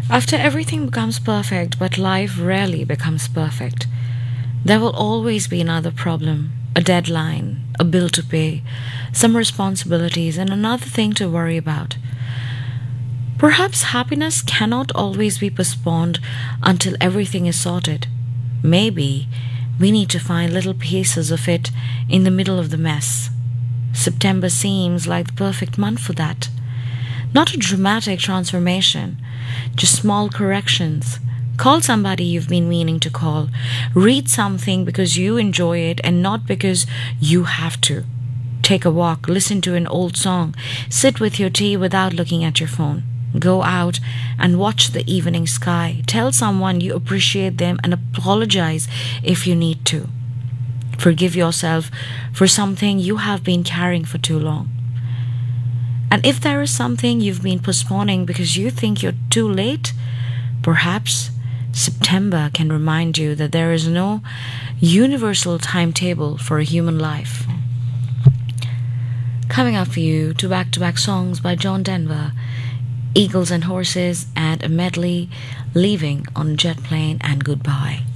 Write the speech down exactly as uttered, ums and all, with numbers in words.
After everything becomes perfect, but life rarely becomes perfect, there will always be another problem, a deadline, a bill to pay, some responsibilities, and another thing to worry about. Perhaps happiness cannot always be postponed until everything is sorted. Maybe we need to find little pieces of it in the middle of the mess. September seems like the perfect month for that. Not a dramatic transformation, just small corrections. Call somebody you've been meaning to call. Read something because you enjoy it and not because you have to. Take a walk, listen to an old song, sit with your tea without looking at your phone. Go out and watch the evening sky. Tell someone you appreciate them and apologize if you need to. Forgive yourself for something you have been carrying for too long. And if there is something you've been postponing because you think you're too late, perhaps September can remind you that there is no universal timetable for a human life. Coming up for you, two back to back songs by John Denver, Eagles and Horses, and a medley, Leaving on a Jet Plane and Goodbye.